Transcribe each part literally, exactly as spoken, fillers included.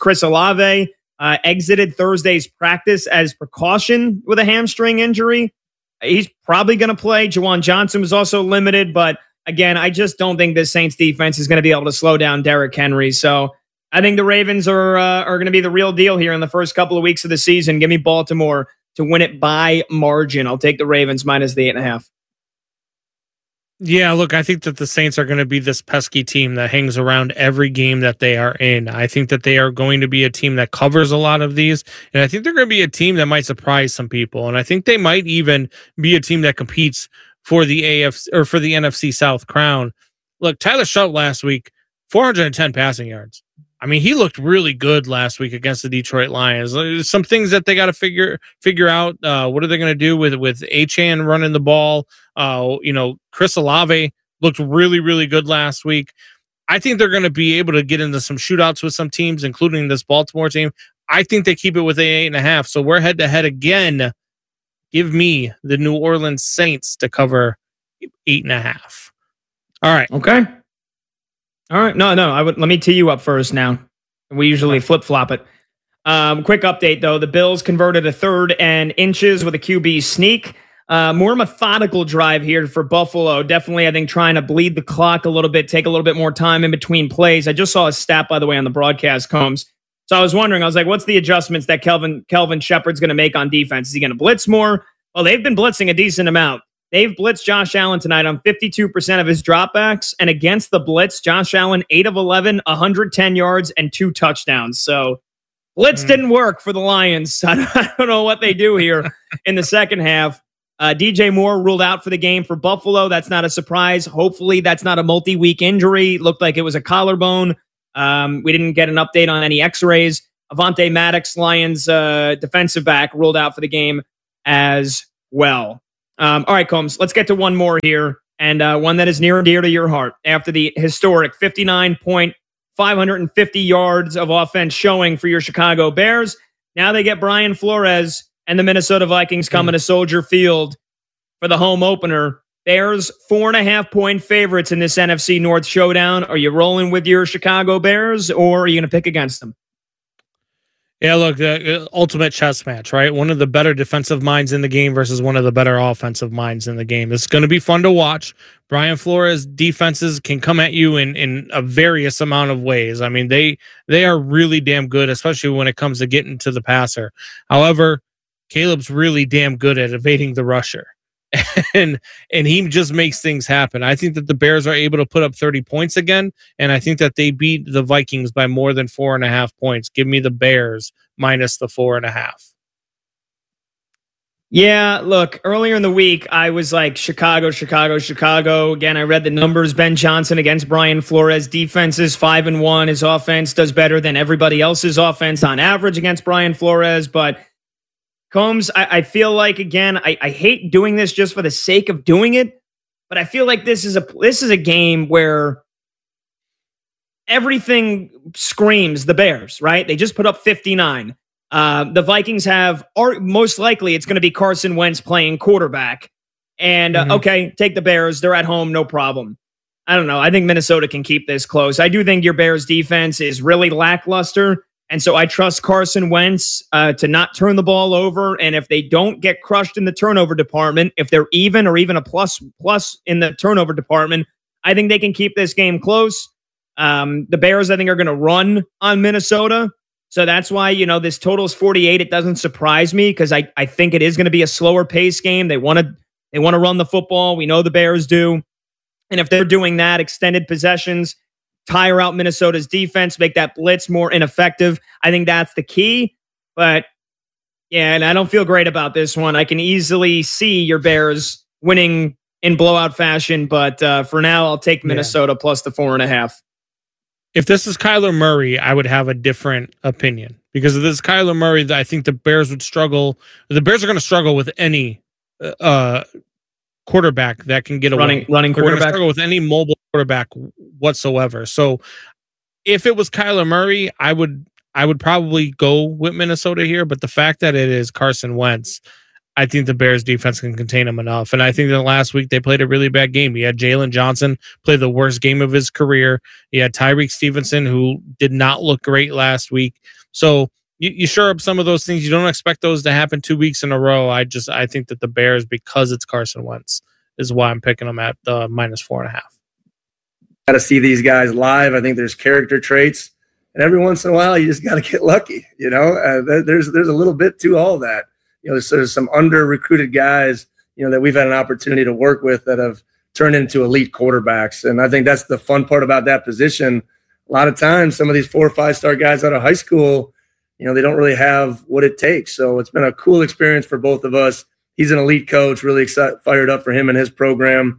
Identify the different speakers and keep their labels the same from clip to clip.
Speaker 1: Chris Olave uh, exited Thursday's practice as precaution with a hamstring injury. He's probably going to play. Juwan Johnson was also limited, but again, I just don't think this Saints defense is going to be able to slow down Derrick Henry. So I think the Ravens are uh, are going to be the real deal here in the first couple of weeks of the season. Give me Baltimore to win it by margin. I'll take the Ravens minus the eight and a half.
Speaker 2: Yeah, look, I think that the Saints are going to be this pesky team that hangs around every game that they are in. I think that they are going to be a team that covers a lot of these, and I think they're going to be a team that might surprise some people, and I think they might even be a team that competes for the A F C or for the N F C South crown. Look, Tyler Shutt last week, four hundred ten passing yards. I mean, he looked really good last week against the Detroit Lions. There's some things that they got to figure figure out. Uh, what are they going to do with with Achane running the ball? Uh, you know, Chris Olave looked really, really good last week. I think they're going to be able to get into some shootouts with some teams, including this Baltimore team. I think they keep it with an eight and a half. So we're head to head again. Give me the New Orleans Saints to cover eight and a half. All right.
Speaker 1: Okay. All right. No, no. I would let me tee you up first now. We usually flip flop it. Um, quick update though. The Bills converted a third and inches with a Q B sneak. Uh, more methodical drive here for Buffalo. Definitely, I think, trying to bleed the clock a little bit, take a little bit more time in between plays. I just saw a stat, by the way, on the broadcast, Combs. So I was wondering, I was like, what's the adjustments that Kelvin Kelvin Shepard's going to make on defense? Is he going to blitz more? Well, they've been blitzing a decent amount. They've blitzed Josh Allen tonight on fifty-two percent of his dropbacks. And against the blitz, Josh Allen, eight of eleven, one hundred ten yards, and two touchdowns. So blitz mm. didn't work for the Lions. I don't, I don't know what they do here in the second half. Uh, D J Moore ruled out for the game for Buffalo. That's not a surprise. Hopefully that's not a multi-week injury. Looked like it was a collarbone. Um, we didn't get an update on any x-rays. Avonte Maddox, Lions uh, defensive back, ruled out for the game as well. Um, all right, Combs, let's get to one more here, and uh, one that is near and dear to your heart. After the historic fifty-nine point five hundred fifty yards of offense showing for your Chicago Bears, now they get Brian Flores and the Minnesota Vikings coming mm. to Soldier Field for the home opener. Bears, four and a half point favorites in this N F C North showdown. Are you rolling with your Chicago Bears, or are you going to pick against them?
Speaker 2: Yeah, look, the uh, ultimate chess match, right? One of the better defensive minds in the game versus one of the better offensive minds in the game. It's going to be fun to watch. Brian Flores' defenses can come at you in, in a various amount of ways. I mean, they they are really damn good, especially when it comes to getting to the passer. However, Caleb's really damn good at evading the rusher. And and he just makes things happen. I think that the Bears are able to put up thirty points again, and I think that they beat the Vikings by more than four and a half points. Give me the Bears minus the four and a half.
Speaker 1: Yeah, look, earlier in the week, I was like, Chicago, Chicago, Chicago. Again, I read the numbers. Ben Johnson against Brian Flores. Defense is five and one. His offense does better than everybody else's offense on average against Brian Flores, but Combs, I, I feel like, again, I, I hate doing this just for the sake of doing it, but I feel like this is a this is a game where everything screams the Bears, right? They just put up fifty-nine. Uh, the Vikings have, are, most likely, it's going to be Carson Wentz playing quarterback. And, uh, mm-hmm. okay, take the Bears. They're at home, no problem. I don't know. I think Minnesota can keep this close. I do think your Bears defense is really lackluster. And so I trust Carson Wentz uh, to not turn the ball over. And if they don't get crushed in the turnover department, if they're even or even a plus plus in the turnover department, I think they can keep this game close. Um, the Bears, I think, are going to run on Minnesota. So that's why, you know, this total is forty-eight. It doesn't surprise me because I, I think it is going to be a slower pace game. They want to they want to run the football. We know the Bears do. And if they're doing that, extended possessions, tire out Minnesota's defense, make that blitz more ineffective. I think that's the key. But yeah, and I don't feel great about this one. I can easily see your Bears winning in blowout fashion, but uh, for now, I'll take Minnesota yeah. plus the four and a half.
Speaker 2: If this is Kyler Murray, I would have a different opinion because if this is Kyler Murray, I think the Bears would struggle. The Bears are going to struggle with any uh, quarterback that can get a
Speaker 1: running running
Speaker 2: They're
Speaker 1: quarterback.
Speaker 2: Struggle with any mobile quarterback whatsoever. So if it was Kyler Murray, I would I would probably go with Minnesota here. But the fact that it is Carson Wentz, I think the Bears defense can contain them enough. And I think that last week they played a really bad game. You had Jalen Johnson play the worst game of his career. You had Tyreek Stevenson, who did not look great last week. So you, you shore up some of those things. You don't expect those to happen two weeks in a row. I just, I think that the Bears, because it's Carson Wentz, is why I'm picking them at the minus four and a half.
Speaker 3: Got to see these guys live. I think there's character traits, and every once in a while, you just got to get lucky. You know, uh, there's there's a little bit to all that. You know, there's, there's some under recruited guys, you know, that we've had an opportunity to work with that have turned into elite quarterbacks, and I think that's the fun part about that position. A lot of times, some of these four or five star guys out of high school, you know, they don't really have what it takes. So it's been a cool experience for both of us. He's an elite coach, really excited, fired up for him and his program.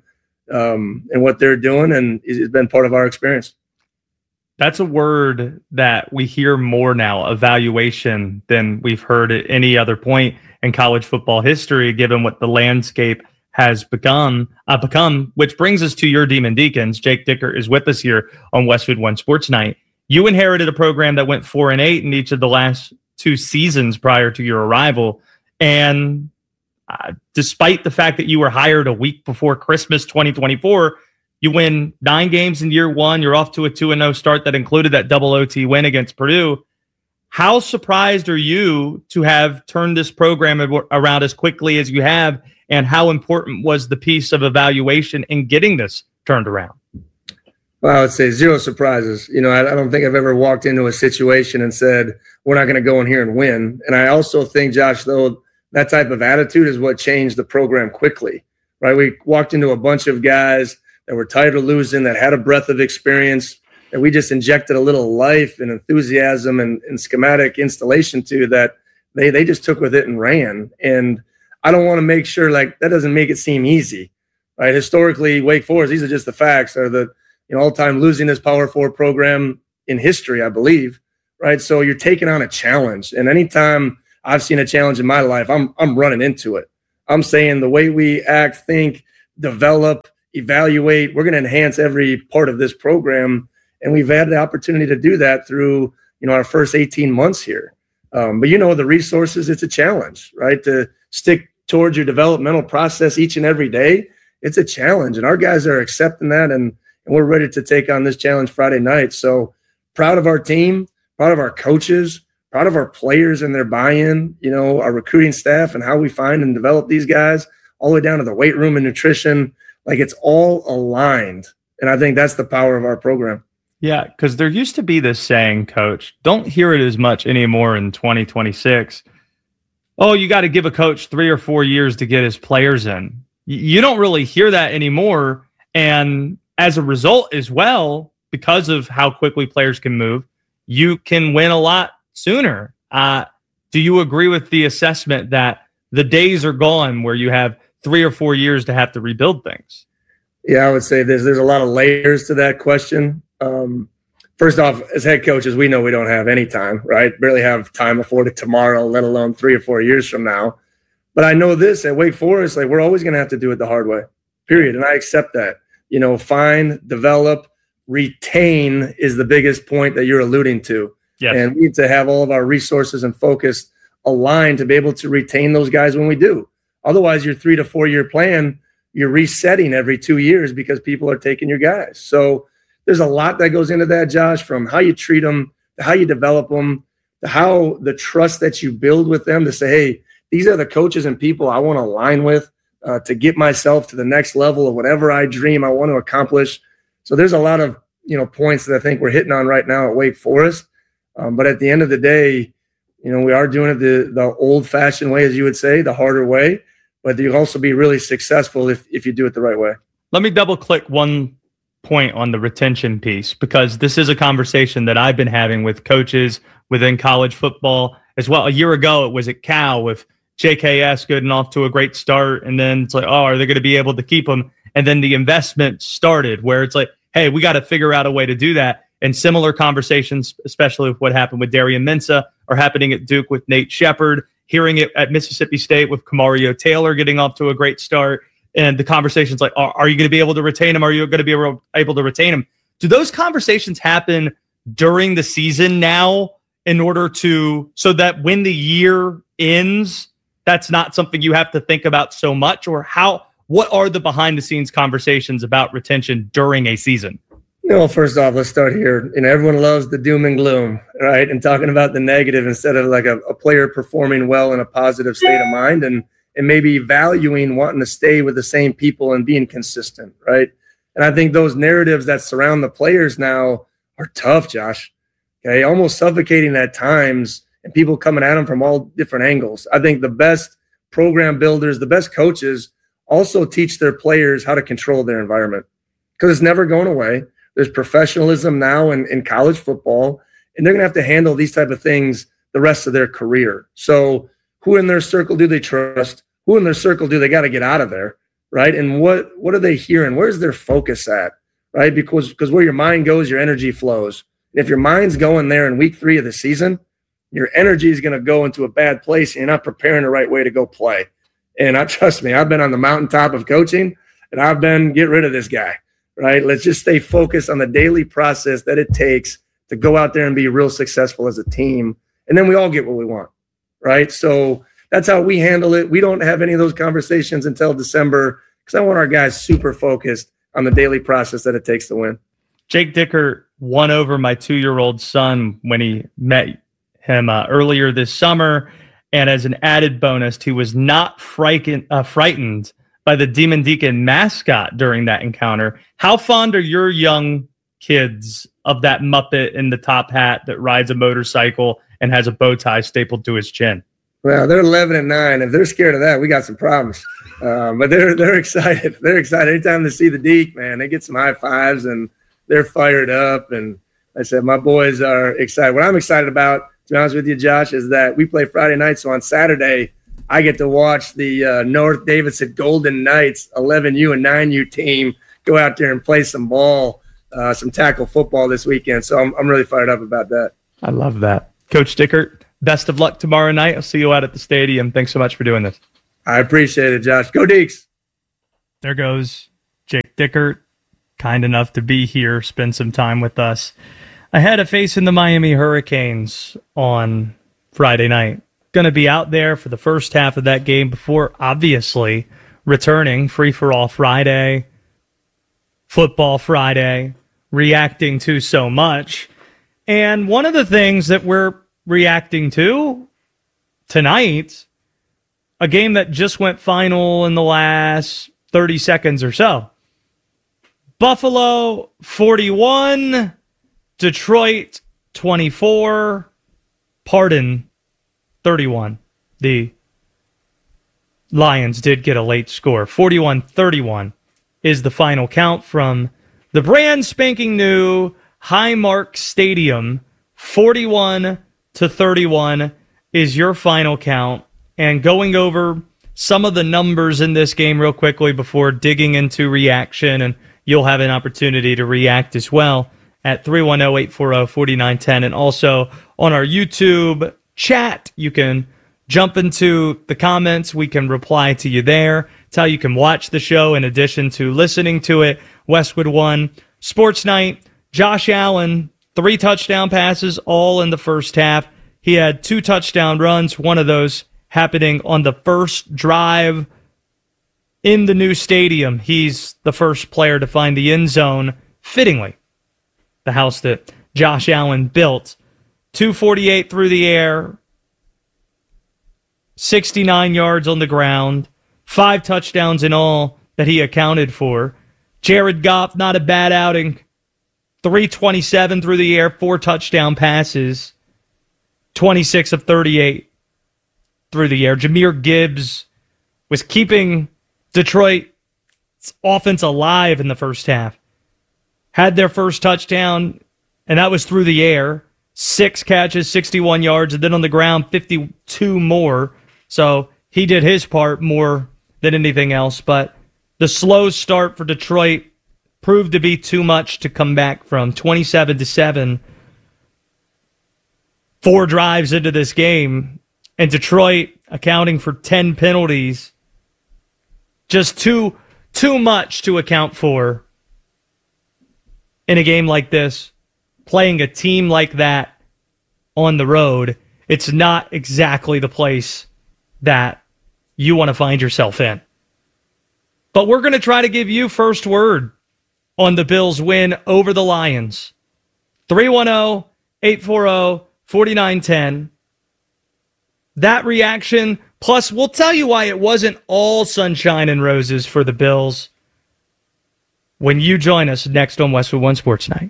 Speaker 3: Um, and what they're doing, and it's been part of our experience.
Speaker 4: That's a word that we hear more now, evaluation, than we've heard at any other point in college football history, given what the landscape has become, uh, become, which brings us to your Demon Deacons. Jake Dicker is with us here on Westwood One Sports Night. You inherited a program that went four and eight in each of the last two seasons prior to your arrival, and Uh, despite the fact that you were hired a week before Christmas twenty twenty-four, you win nine games in year one. You're off to a two and oh start that included that double O T win against Purdue. How surprised are you to have turned this program around as quickly as you have, and how important was the piece of evaluation in getting this turned around?
Speaker 3: Well, I would say zero surprises. You know, I, I don't think I've ever walked into a situation and said, we're not going to go in here and win. And I also think, Josh, though, that type of attitude is what changed the program quickly, right? We walked into a bunch of guys that were tired of losing, that had a breadth of experience, that we just injected a little life and enthusiasm and, and schematic installation to, that they they just took with it and ran. And I don't want to make sure, like, that doesn't make it seem easy, right? Historically, Wake Forest, these are just the facts, are the you know all-time losingest Power Four program in history, I believe, right? So you're taking on a challenge, and anytime I've seen a challenge in my life, I'm I'm running into it. I'm saying the way we act, think, develop, evaluate, we're going to enhance every part of this program. And we've had the opportunity to do that through, you know, our first eighteen months here. Um, but, you know, the resources, it's a challenge, right? To stick towards your developmental process each and every day, it's a challenge. And our guys are accepting that, and, and we're ready to take on this challenge Friday night. So proud of our team, proud of our coaches, proud of our players and their buy-in, you know, our recruiting staff and how we find and develop these guys, all the way down to the weight room and nutrition. Like, it's all aligned. And I think that's the power of our program.
Speaker 4: Yeah, because there used to be this saying, Coach, don't hear it as much anymore in twenty twenty-six. Oh, you got to give a coach three or four years to get his players in. You don't really hear that anymore. And as a result as well, because of how quickly players can move, you can win a lot sooner. Uh, do you agree with the assessment that the days are gone where you have three or four years to have to rebuild things?
Speaker 3: Yeah, I would say there's there's a lot of layers to that question. Um, first off, as head coaches, we know we don't have any time, right? Barely have time afforded tomorrow, let alone three or four years from now. But I know this at Wake Forest, like, we're always going to have to do it the hard way, period. And I accept that. You know, find, develop, retain is the biggest point that you're alluding to. Yes. And we need to have all of our resources and focus aligned to be able to retain those guys when we do. Otherwise, your three to four year plan, you're resetting every two years because people are taking your guys. So there's a lot that goes into that, Josh, from how you treat them, to how you develop them, to how the trust that you build with them to say, hey, these are the coaches and people I want to align with uh, to get myself to the next level of whatever I dream I want to accomplish. So there's a lot of, you know, points that I think we're hitting on right now at Wake Forest. Um, but at the end of the day, you know, we are doing it the, the old-fashioned way, as you would say, the harder way. But you can also be really successful if, if you do it the right way.
Speaker 4: Let me double-click one point on the retention piece, because this is a conversation that I've been having with coaches within college football as well. A year ago, it was at Cal with J K S getting off to a great start, and then it's like, oh, are they going to be able to keep them? And then the investment started where it's like, hey, we got to figure out a way to do that. And similar conversations, especially with what happened with Darian Mensah, are happening at Duke with Nate Shepard, hearing it at Mississippi State with Kamario Taylor getting off to a great start. And the conversation's like, are, are you going to be able to retain him? Are you going to be able, able to retain him? Do those conversations happen during the season now in order to, so that when the year ends, that's not something you have to think about so much? Or how, what are the behind the scenes conversations about retention during a season?
Speaker 3: You know, first off, let's start here. You know, everyone loves the doom and gloom, right? And talking about the negative instead of like a, a player performing well in a positive state of mind, and and maybe valuing wanting to stay with the same people and being consistent, right? And I think those narratives that surround the players now are tough, Josh. Okay, almost suffocating at times, and people coming at them from all different angles. I think the best program builders, the best coaches also teach their players how to control their environment, because it's never going away. There's professionalism now in, in college football, and they're going to have to handle these type of things the rest of their career. So who in their circle do they trust? Who in their circle do they got to get out of there, right? And what what are they hearing? Where's their focus at, right? Because, because where your mind goes, your energy flows. And if your mind's going there in week three of the season, your energy is going to go into a bad place, and you're not preparing the right way to go play. And I trust me, I've been on the mountaintop of coaching, and I've been get rid of this guy. Right? Let's just stay focused on the daily process that it takes to go out there and be real successful as a team. And then we all get what we want. Right? So that's how we handle it. We don't have any of those conversations until December, because I want our guys super focused on the daily process that it takes to win.
Speaker 4: Jake Dickert won over my two-year-old son when he met him uh, earlier this summer. And as an added bonus, he was not frightened, uh, frightened by the Demon Deacon mascot during that encounter. How fond are your young kids of that Muppet in the top hat that rides a motorcycle and has a bow tie stapled to his chin?
Speaker 3: Well, they're eleven and nine. If they're scared of that, we got some problems. Um, but they're they're excited. They're excited. Anytime they see the Deke, man, they get some high fives and they're fired up. And like I said, my boys are excited. What I'm excited about, to be honest with you, Josh, is that we play Friday night. So on Saturday, I get to watch the uh, North Davidson Golden Knights eleven U and nine U team go out there and play some ball, uh, some tackle football this weekend. So I'm I'm really fired up about that.
Speaker 4: I love that. Coach Dickert, best of luck tomorrow night. I'll see you out at the stadium. Thanks so much for doing this.
Speaker 3: I appreciate it, Josh. Go Deeks.
Speaker 4: There goes Jake Dickert, kind enough to be here, spend some time with us ahead of facing the Miami Hurricanes on Friday night. Going to be out there for the first half of that game before, obviously, returning Free-for-All Friday, Football Friday, reacting to so much. And one of the things that we're reacting to tonight, a game that just went final in the last thirty seconds or so. Buffalo forty-one, Detroit twenty-four, pardon, thirty-one. The Lions did get a late score. forty-one thirty-one is the final count from the brand spanking new Highmark Stadium. forty-one to thirty-one is your final count. And going over some of the numbers in this game real quickly before digging into reaction, and you'll have an opportunity to react as well at three one zero, eight four zero, four nine one zero. And also on our YouTube chat, you can jump into the comments. We can reply to you there. It's how you can watch the show in addition to listening to it. Westwood One Sports Night. Josh Allen, three touchdown passes, all in the first half. He had two touchdown runs, one of those happening on the first drive in the new stadium. He's the first player to find the end zone, fittingly, the house that Josh Allen built. two forty-eight through the air, sixty-nine yards on the ground, five touchdowns in all that he accounted for. Jared Goff, not a bad outing. three twenty-seven through the air, four touchdown passes, twenty-six of thirty-eight through the air. Jahmyr Gibbs was keeping Detroit's offense alive in the first half. Had their first touchdown, and that was through the air. Six catches, sixty-one yards, and then on the ground, fifty-two more. So he did his part more than anything else. But the slow start for Detroit proved to be too much to come back from. twenty-seven to seven. Four drives into this game, and Detroit accounting for ten penalties. Just too, too much to account for in a game like this. Playing a team like that on the road, it's not exactly the place that you want to find yourself in. But we're going to try to give you first word on the Bills' win over the Lions. three one zero, eight four zero, four nine one zero. That reaction, plus we'll tell you why it wasn't all sunshine and roses for the Bills when you join us next on Westwood One Sports Night.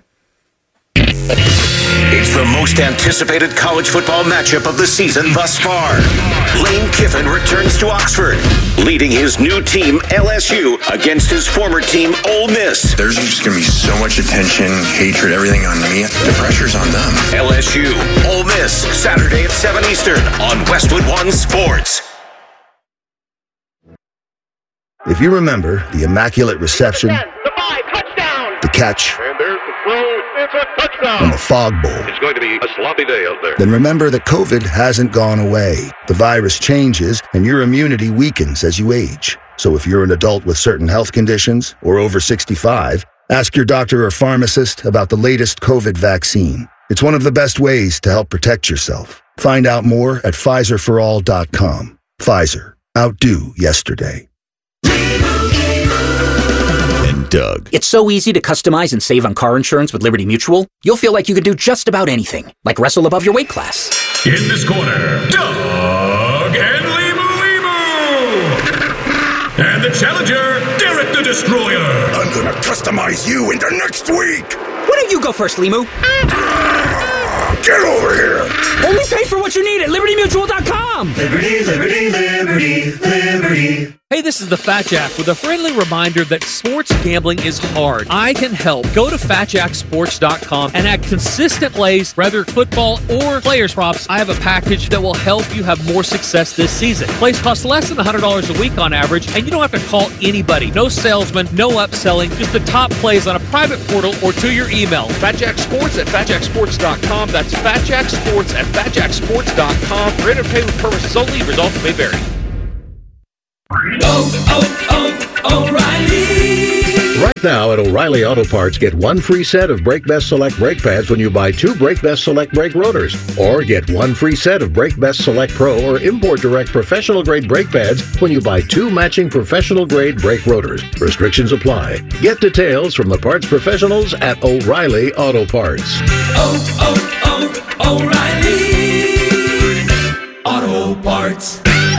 Speaker 5: It's the most anticipated college football matchup of the season thus far. Lane Kiffin returns to Oxford, leading his new team, L S U, against his former team, Ole Miss.
Speaker 6: There's just going to be so much attention, hatred, everything on me. The pressure's on them.
Speaker 5: L S U, Ole Miss, Saturday at seven Eastern on Westwood One Sports.
Speaker 7: If you remember the immaculate reception,
Speaker 8: the five, touchdown,
Speaker 7: the catch,
Speaker 8: and there's the throw, it's a touchdown,
Speaker 7: and the fog bowl,
Speaker 8: it's going to be a sloppy day out there.
Speaker 7: Then remember that COVID hasn't gone away. The virus changes, and your immunity weakens as you age. So if you're an adult with certain health conditions or over sixty-five, ask your doctor or pharmacist about the latest COVID vaccine. It's one of the best ways to help protect yourself. Find out more at Pfizer for all dot com. Pfizer. Outdo yesterday.
Speaker 9: Doug. It's so easy to customize and save on car insurance with Liberty Mutual. You'll feel like you can do just about anything, like wrestle above your weight class.
Speaker 10: In this corner, Doug and Limu Limu. And the challenger, Derek the Destroyer.
Speaker 11: I'm gonna customize you into next week.
Speaker 9: Why don't you go first, Limu?
Speaker 11: Get over here.
Speaker 9: Only pay for what you need at Liberty Mutual dot com.
Speaker 12: Liberty, Liberty, Liberty, Liberty.
Speaker 13: Hey, this is the Fat Jack with a friendly reminder that sports gambling is hard. I can help. Go to Fat Jack Sports dot com and add consistent plays, whether football or players props. I have a package that will help you have more success this season. Plays cost less than one hundred dollars a week on average, and you don't have to call anybody. No salesman, no upselling, just the top plays on a private portal or to your email. Fat Jack Sports at Fat Jack Sports dot com. That's Fat Jack Sports at Fat Jack Sports dot com. Rate and pay with purposes only. Results may vary.
Speaker 12: Oh, oh, oh, O'Reilly.
Speaker 14: Right now at O'Reilly Auto Parts, get one free set of Brake Best Select brake pads when you buy two Brake Best Select brake rotors. Or get one free set of Brake Best Select Pro or Import Direct professional grade brake pads when you buy two matching professional grade brake rotors. Restrictions apply. Get details from the parts professionals at O'Reilly Auto Parts.
Speaker 12: Oh, oh, oh, O'Reilly Auto Parts.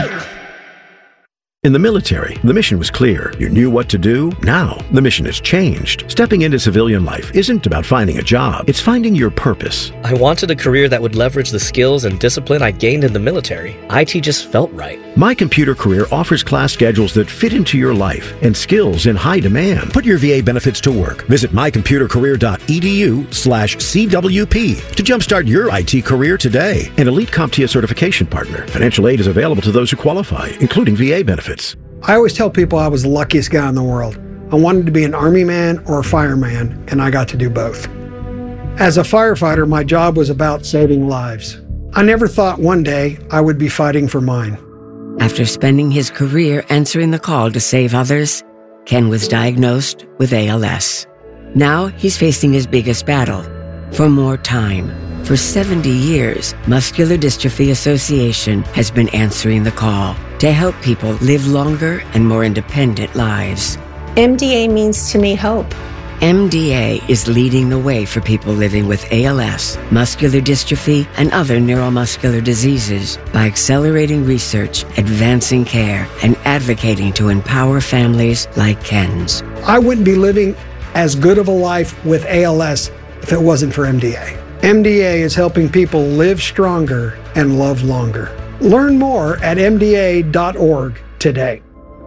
Speaker 15: In the military, the mission was clear. You knew what to do. Now, the mission has changed. Stepping into civilian life isn't about finding a job. It's finding your purpose.
Speaker 16: I wanted a career that would leverage the skills and discipline I gained in the military. I T just felt right.
Speaker 15: My Computer Career offers class schedules that fit into your life and skills in high demand. Put your V A benefits to work. Visit my computer career dot e d u slash C W P to jumpstart your I T career today. An Elite CompTIA certification partner. Financial aid is available to those who qualify, including V A benefits.
Speaker 17: I always tell people I was the luckiest guy in the world. I wanted to be an Army man or a fireman, and I got to do both. As a firefighter, my job was about saving lives. I never thought one day I would be fighting for mine.
Speaker 18: After spending his career answering the call to save others, Ken was diagnosed with A L S. Now he's facing his biggest battle, for more time. For seventy years, Muscular Dystrophy Association has been answering the call to help people live longer and more independent lives.
Speaker 19: M D A means to me hope.
Speaker 18: M D A is leading the way for people living with A L S, muscular dystrophy, and other neuromuscular diseases by accelerating research, advancing care, and advocating to empower families like Ken's.
Speaker 17: I wouldn't be living as good of a life with A L S if it wasn't for M D A. M D A is helping people live stronger and love longer. Learn more at M D A dot org today.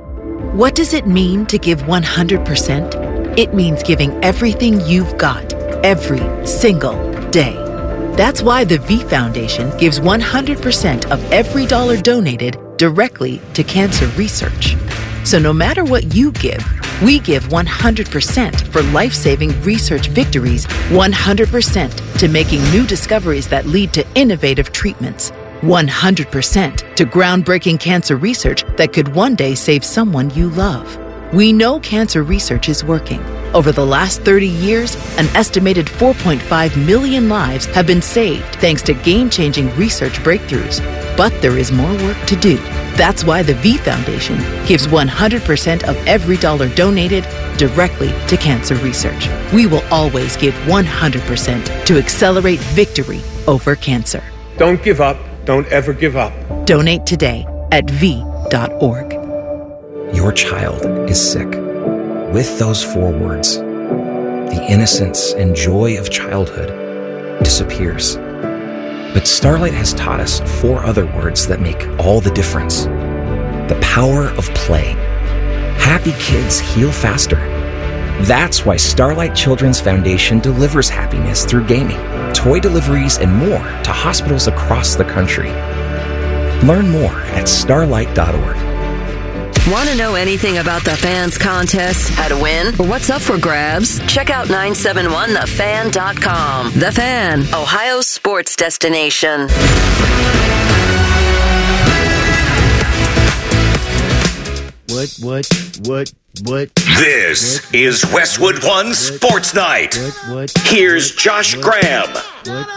Speaker 20: What does it mean to give one hundred percent? It means giving everything you've got, every single day. That's why the V Foundation gives one hundred percent of every dollar donated directly to cancer research. So no matter what you give, we give one hundred percent for life-saving research victories, one hundred percent to making new discoveries that lead to innovative treatments, one hundred percent to groundbreaking cancer research that could one day save someone you love. We know cancer research is working. Over the last thirty years, an estimated four point five million lives have been saved thanks to game-changing research breakthroughs. But there is more work to do. That's why the V Foundation gives one hundred percent of every dollar donated directly to cancer research. We will always give one hundred percent to accelerate victory over cancer.
Speaker 21: Don't give up. Don't ever give up.
Speaker 20: Donate today at v dot org.
Speaker 22: Your child is sick. With those four words, the innocence and joy of childhood disappears. But Starlight has taught us four other words that make all the difference. The power of play. Happy kids heal faster. That's why Starlight Children's Foundation delivers happiness through gaming, toy deliveries, and more to hospitals across the country. Learn more at starlight dot org.
Speaker 23: Want to know anything about the Fans contest, how to win, or what's up for grabs? Check out nine seven one the fan dot com. The Fan, Ohio's sports destination.
Speaker 24: What, what, what, what?
Speaker 5: This
Speaker 24: what,
Speaker 5: is Westwood One
Speaker 24: what,
Speaker 5: Sports Night.
Speaker 24: What, what,
Speaker 5: Here's Josh
Speaker 24: what,
Speaker 5: Graham.
Speaker 24: What,